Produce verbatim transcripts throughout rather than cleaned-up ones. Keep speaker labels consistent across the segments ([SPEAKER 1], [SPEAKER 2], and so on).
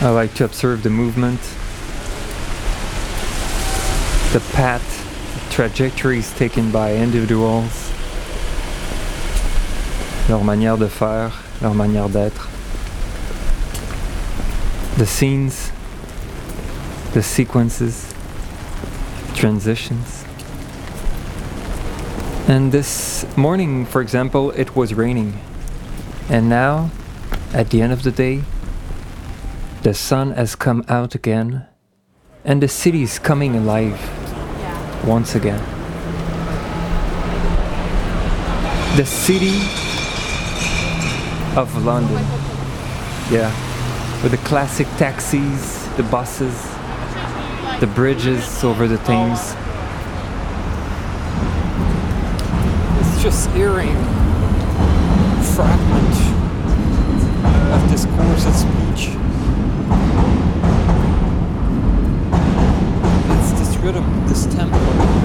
[SPEAKER 1] I like to observe the movement, the path, the trajectories taken by individuals, leur manière de faire, leur manière d'être, the scenes, the sequences, transitions. And this morning, for example, it was raining. And now, at the end of the day, the sun has come out again, and the city is coming alive once again. The city of London. Yeah, with the classic taxis, the buses, the bridges over the Thames. It's just eerie fragment of discourse and speech. It's this rhythm, this tempo.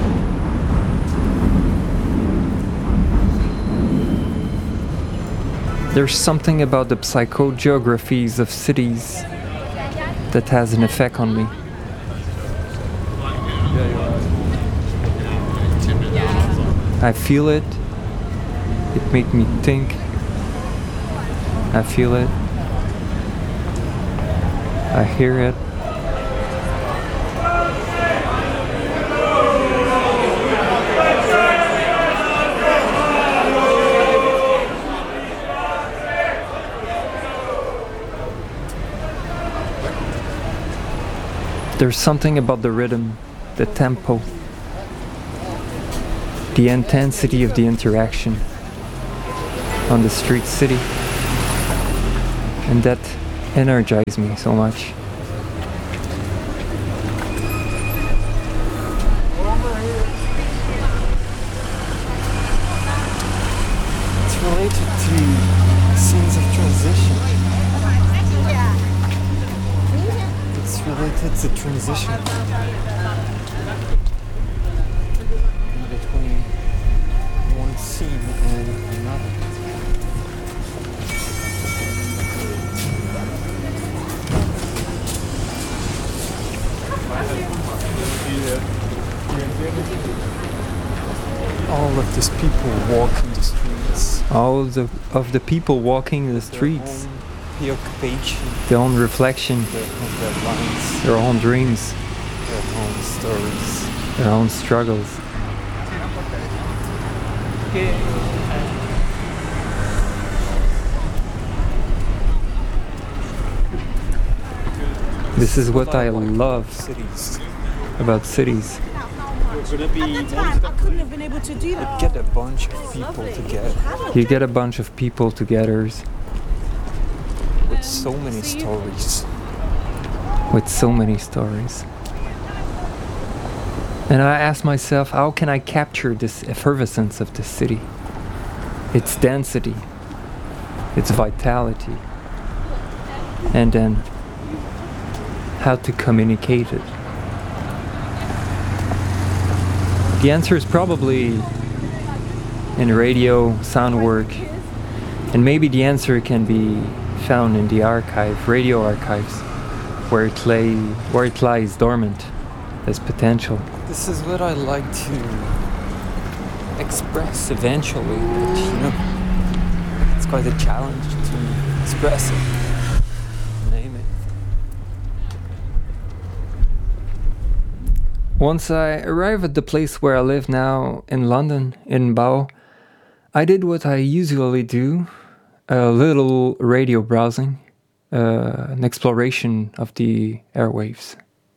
[SPEAKER 1] There's something about the psychogeographies of cities that has an effect on me. I feel it. It makes me think. I feel it. I hear it. There's something about the rhythm, the tempo, the intensity of the interaction on the street city, and that energizes me so much. It's related to scenes of transition. It's related to transition between one scene and another. All of these people walking the streets. All of the, of the people walking the streets. Their own preoccupation. Their own reflection. Their own deadlines. Their own dreams. Their own stories. Their own struggles. This is what I love cities. About cities.
[SPEAKER 2] At that time, I couldn't have been able to do that.
[SPEAKER 1] You get a bunch of people together. You get a bunch of people together with so many stories. With so many stories. And I ask myself, how can I capture this effervescence of the city? Its density, its vitality, and then how to communicate it. The answer is probably in radio, sound work, and maybe the answer can be found in the archive, radio archives, where it lay, where it lies dormant as potential. This is what I like to express eventually, but you know, it's quite a challenge to express it, name it. Once I arrived at the place where I live now in London, in Bow, I did what I usually do, a little radio browsing, uh, an exploration of the airwaves.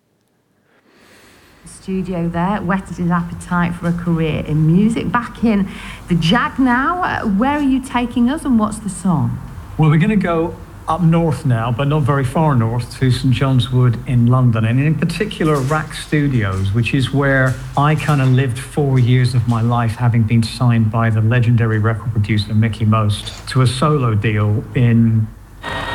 [SPEAKER 3] Studio there, whetted his appetite for a career in music. Back in the Jag now, uh, where are you taking us and what's the song?
[SPEAKER 4] Well, we're going to go up north now, but not very far north, to St John's Wood in London, and in particular Rack Studios, which is where I kind of lived four years of my life, having been signed by the legendary record producer Mickey Most to a solo deal in